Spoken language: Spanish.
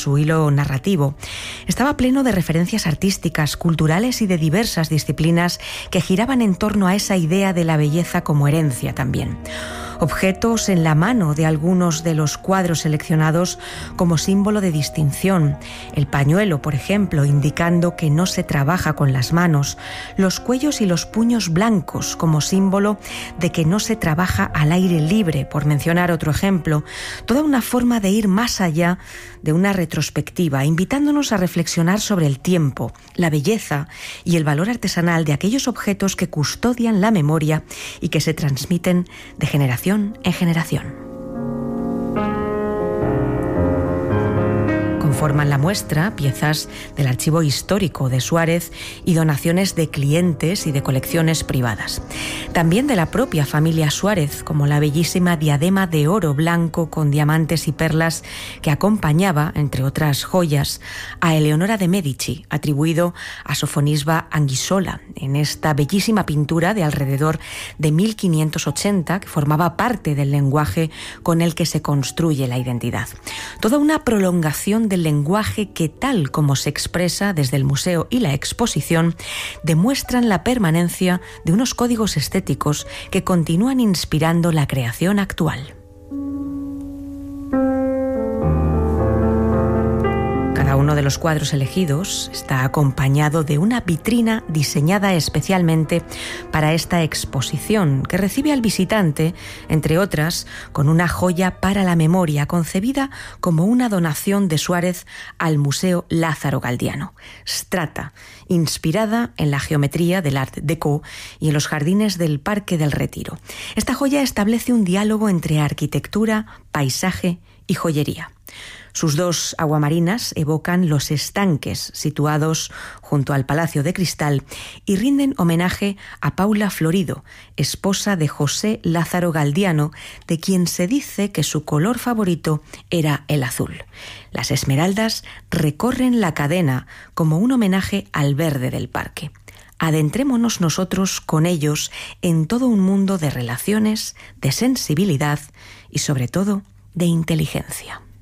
su hilo narrativo. Estaba pleno de referencias artísticas, culturales y de diversas disciplinas que giraban en torno a esa idea de la belleza como herencia también. Objetos en la mano de algunos de los cuadros seleccionados como símbolo de distinción. El pañuelo, por ejemplo, indicando que no se trabaja con las manos. Los cuellos y los puños blancos como símbolo de que no se trabaja al aire libre, por mencionar otro ejemplo. Toda una forma de ir más allá de una retrospectiva, invitándonos a reflexionar sobre el tiempo, la belleza y el valor artesanal de aquellos objetos que custodian la memoria y que se transmiten de generación en generación. Conforman la muestra piezas del archivo histórico de Suárez y donaciones de clientes y de colecciones privadas. También de la propia familia Suárez, como la bellísima diadema de oro blanco con diamantes y perlas que acompañaba, entre otras joyas, a Eleonora de Medici, atribuido a Sofonisba Anguissola, en esta bellísima pintura de alrededor de 1580 que formaba parte del lenguaje con el que se construye la identidad. Toda una prolongación del lenguaje que, tal como se expresa desde el museo y la exposición, demuestran la permanencia de unos códigos estéticos que continúan inspirando la creación actual. Cada uno de los cuadros elegidos está acompañado de una vitrina diseñada especialmente para esta exposición, que recibe al visitante, entre otras, con una joya para la memoria concebida como una donación de Suárez al Museo Lázaro Galdiano, Strata, inspirada en la geometría del Art Déco y en los jardines del Parque del Retiro. Esta joya establece un diálogo entre arquitectura, paisaje y joyería. Sus dos aguamarinas evocan los estanques situados junto al Palacio de Cristal y rinden homenaje a Paula Florido, esposa de José Lázaro Galdiano, de quien se dice que su color favorito era el azul. Las esmeraldas recorren la cadena como un homenaje al verde del parque. Adentrémonos nosotros con ellos en todo un mundo de relaciones, de sensibilidad y sobre todo de inteligencia.